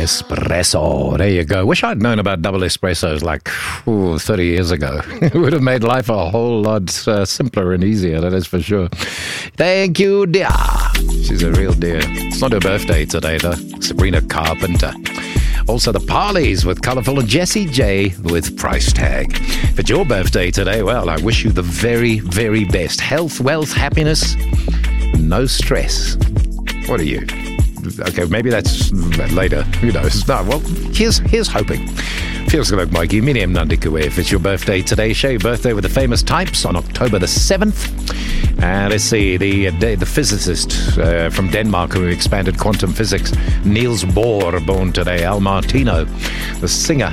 espresso. There you go. Wish I'd known about double espressos like 30 years ago. It would have made life a whole lot simpler and easier, that is for sure. Thank you, dear. She's a real dear. It's not her birthday today, though. Sabrina Carpenter. Also the Parleys with Colourful and Jessie J with Price Tag. If it's your birthday today, well, I wish you the very, very best. Health, wealth, happiness, no stress. What are you? Okay, maybe that's later. Who knows? No, well, here's hoping. Feels like Mikey, Miriam Nandikwe. If it's your birthday today, share your birthday with the famous types on October the 7th. Let's see, the physicist from Denmark who expanded quantum physics, Niels Bohr, born today. Al Martino, the singer,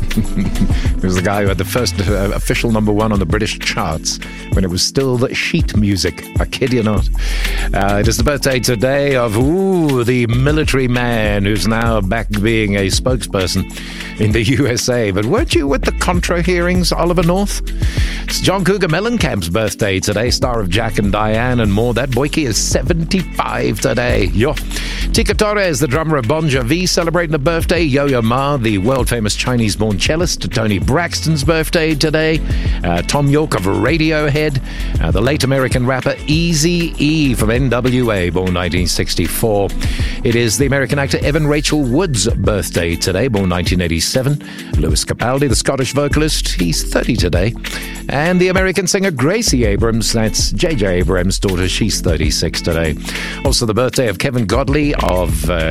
he was the guy who had the first official #1 on the British charts when it was still the sheet music. I kid you not. It is the birthday today of the military man who's now back being a spokesperson in the USA. But weren't you with the Contra hearings, Oliver North? It's John Cougar Mellencamp's birthday today, star of Jack and Diane and more. That boykie is 75 today. Yo. Tika Torres, the drummer of Bon Jovi, celebrating a birthday. Yo-Yo Ma, the world-famous Chinese-born cellist. Tony Braxton's birthday today. Tom York of Radiohead. The late American rapper Eazy-E from NWA, born 1964. It is the American actor Evan Rachel Wood's birthday today, born 1987. Lewis Capaldi, the Scottish vocalist, he's 30 today. And the American singer Gracie Abrams, that's J.J. Abrams' daughter, she's 36 today. Also the birthday of Kevin Godley of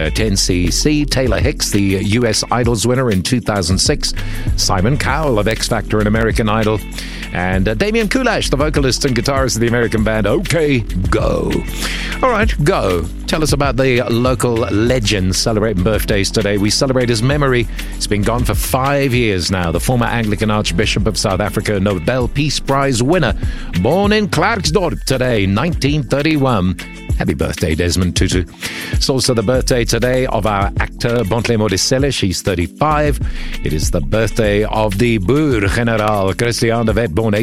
10cc, Taylor Hicks, the US Idols winner in 2006, Simon Cowell of X Factor and American Idol, and Damian Kulash, the vocalist and guitarist of the American band OK Go. All right, Go. Tell us about the local legend celebrating birthdays today. We celebrate his memory. He's been gone for 5 years now. The former Anglican Archbishop of South Africa, Nobel Peace Prize winner, born in Klerksdorp today, 1931. Happy birthday, Desmond Tutu. It's also the birthday today of our actor, Bontle Modiselle. She's 35. It is the birthday of the Boer General, Christian de Wet, born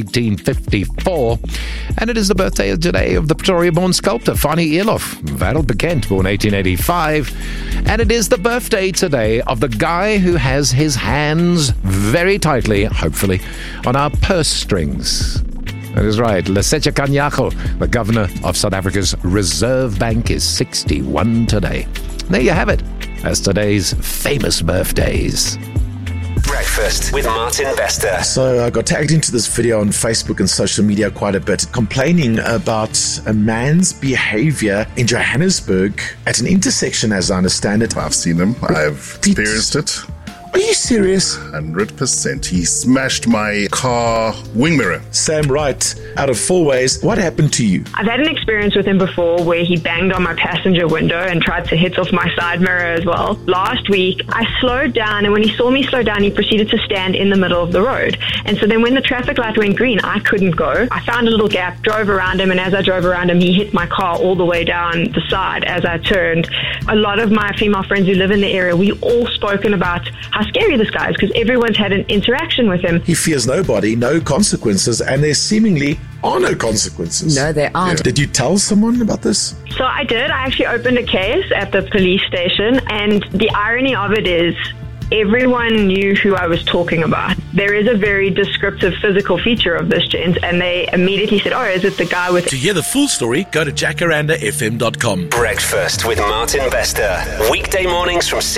1854. And it is the birthday today of the Pretoria-born sculptor, Fanny Elof, wereldbekend, born 1885. And it is the birthday today of the guy who has his hands very tightly, hopefully, on our purse strings. That is right. Lesetja Kganyago, the governor of South Africa's Reserve Bank, is 61 today. There you have it. That's today's famous birthdays. Breakfast with Martin Bester. So I got tagged into this video on Facebook and social media quite a bit, complaining about a man's behavior in Johannesburg at an intersection, as I understand it. I've seen him. I've experienced it. Are you serious? 100%. He smashed my car wing mirror. Sam Wright, out of 4 ways, what happened to you? I've had an experience with him before where he banged on my passenger window and tried to hit off my side mirror as well. Last week, I slowed down, and when he saw me slow down, he proceeded to stand in the middle of the road. And so then when the traffic light went green, I couldn't go. I found a little gap, drove around him, and as I drove around him, he hit my car all the way down the side as I turned. A lot of my female friends who live in the area, we all spoken about how scary this guy is because everyone's had an interaction with him. He fears nobody, no consequences, and there seemingly are no consequences. No, there aren't. Did you tell someone about this? So I did. I actually opened a case at the police station, and the irony of it is everyone knew who I was talking about. There is a very descriptive physical feature of this gent, and they immediately said, oh, is it the guy with... To hear the full story, go to jacarandafm.com. Breakfast with Martin Bester. Weekday mornings from